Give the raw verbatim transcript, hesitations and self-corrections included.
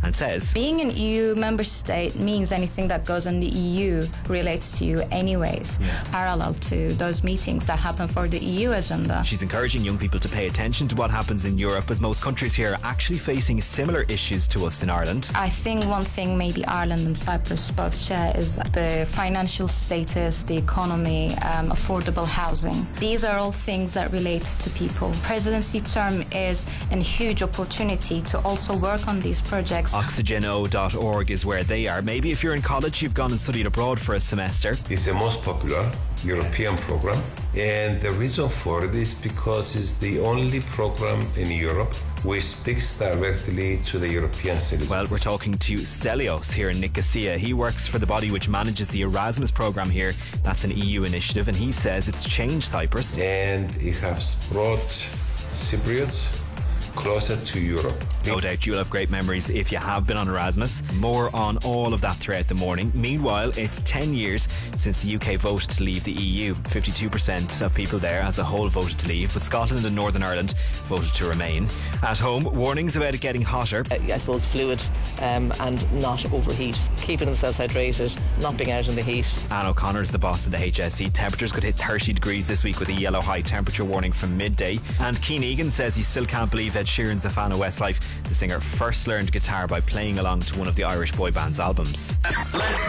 and says, being an E U member state means anything that goes on the E U relates to you anyways, yeah. parallel to those meetings that happen for the E U agenda. She's encouraging young people to pay attention to what happens in Europe, as most countries here are actually facing similar issues to us in Ireland. I think one thing maybe Ireland and Cyprus both share is the financial status, the economy, um, affordable housing. These are all things that relate to people. Presidency term is a huge opportunity to also work on these projects. oxygen o dot org is where they are. Maybe if you're in college, you've gone and studied abroad for a semester. It's the most popular European program, and the reason for it is because it's the only program in Europe which speaks directly to the European citizens. Well, we're talking to Stelios here in Nicosia. He works for the body which manages the Erasmus program here. That's an E U initiative, and he says it's changed Cyprus. And it has brought Cypriots closer to Europe. No doubt you'll have great memories if you have been on Erasmus. More on all of that throughout the morning. Meanwhile, it's ten years since the U K voted to leave the E U. fifty-two percent of people there as a whole voted to leave, but Scotland and Northern Ireland voted to remain. At home, warnings about it getting hotter. Uh, I suppose fluid um, and not overheat. Keeping themselves hydrated, not being out in the heat. Anne O'Connor is the boss of the H S E. Temperatures could hit thirty degrees this week with a yellow high temperature warning from midday. And Keane Egan says he still can't believe Ed Sheeran's a fan of Westlife. The singer first learned guitar by playing along to one of the Irish boy band's albums. Let's